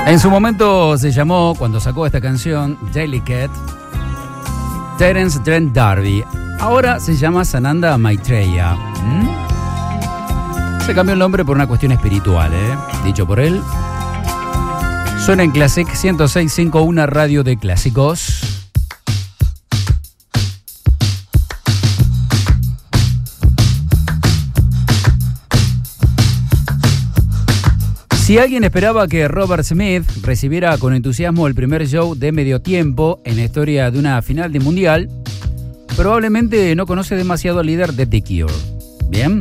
En su momento se llamó, cuando sacó esta canción, Delicate, Terence Trent D'Arby. Ahora se llama Sananda Maitreya. Se cambió el nombre por una cuestión espiritual, dicho por él. Suena en Classic 106.5, una radio de clásicos. Si alguien esperaba que Robert Smith recibiera con entusiasmo el primer show de medio tiempo en la historia de una final de mundial, probablemente no conoce demasiado al líder de The Cure. ¿Bien?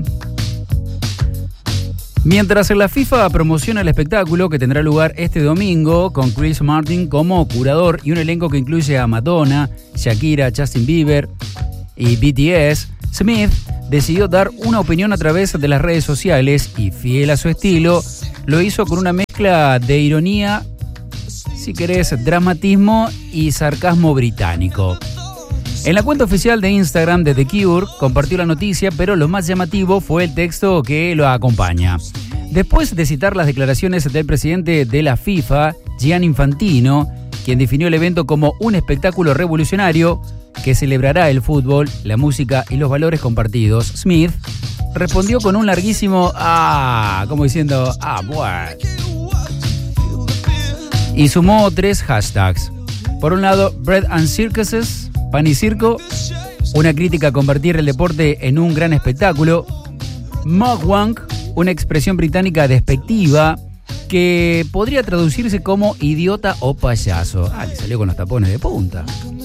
Mientras la FIFA promociona el espectáculo que tendrá lugar este domingo con Chris Martin como curador y un elenco que incluye a Madonna, Shakira, Justin Bieber y BTS, Smith decidió dar una opinión a través de las redes sociales y, fiel a su estilo, lo hizo con una mezcla de ironía, si querés, dramatismo y sarcasmo británico. En la cuenta oficial de Instagram de The Cure compartió la noticia, pero lo más llamativo fue el texto que lo acompaña. Después de citar las declaraciones del presidente de la FIFA, Gianni Infantino, quien definió el evento como un espectáculo revolucionario que celebrará el fútbol, la música y los valores compartidos, Smith respondió con un larguísimo como diciendo, bueno. Y sumó 3 hashtags. Por un lado, Bread and Circuses, pan y circo, una crítica a convertir el deporte en un gran espectáculo. Mugwump, una expresión británica despectiva que podría traducirse como idiota o payaso. Le salió con los tapones de punta.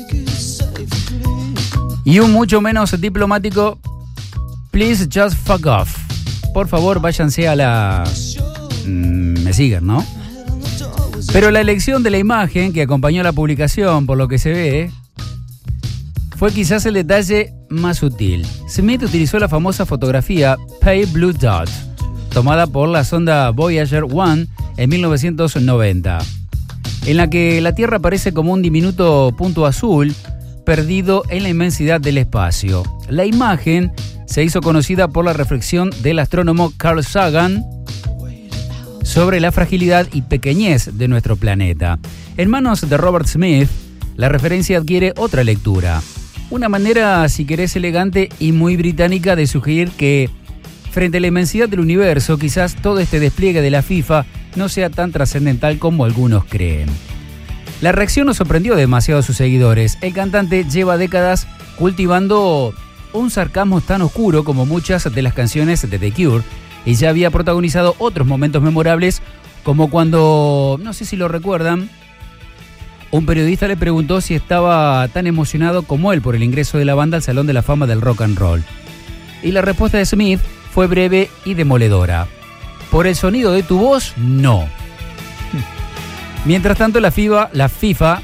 Y un mucho menos diplomático, Please just fuck off. Por favor, váyanse a la... me siguen, ¿no? Pero la elección de la imagen que acompañó la publicación, por lo que se ve, fue quizás el detalle más sutil. Smith utilizó la famosa fotografía Pale Blue Dot, tomada por la sonda Voyager 1 en 1990, en la que la Tierra aparece como un diminuto punto azul perdido en la inmensidad del espacio. La imagen se hizo conocida por la reflexión del astrónomo Carl Sagan sobre la fragilidad y pequeñez de nuestro planeta. En manos de Robert Smith, la referencia adquiere otra lectura. Una manera, si querés, elegante y muy británica de sugerir que, frente a la inmensidad del universo, quizás todo este despliegue de la FIFA no sea tan trascendental como algunos creen. La reacción no sorprendió demasiado a sus seguidores. El cantante lleva décadas cultivando un sarcasmo tan oscuro como muchas de las canciones de The Cure y ya había protagonizado otros momentos memorables, como cuando, no sé si lo recuerdan, un periodista le preguntó si estaba tan emocionado como él por el ingreso de la banda al Salón de la Fama del Rock and Roll. Y la respuesta de Smith fue breve y demoledora. ¿Por el sonido de tu voz? No. Mientras tanto, la FIFA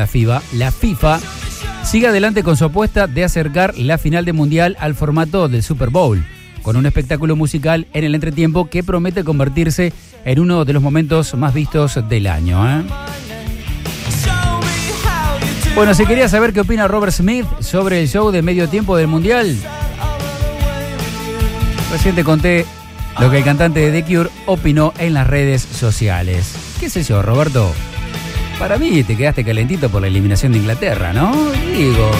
sigue adelante con su apuesta de acercar la final de Mundial al formato del Super Bowl, con un espectáculo musical en el entretiempo que promete convertirse en uno de los momentos más vistos del año. Bueno, si querías saber qué opina Robert Smith sobre el show de medio tiempo del Mundial, recién te conté lo que el cantante de The Cure opinó en las redes sociales. ¿Qué sé yo, Roberto? Para mí te quedaste calentito por la eliminación de Inglaterra, ¿no? Digo.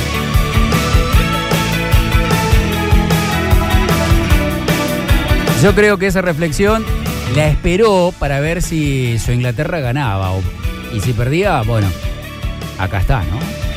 Yo creo que esa reflexión la esperó para ver si su Inglaterra ganaba. Y si perdía, bueno, acá está, ¿no?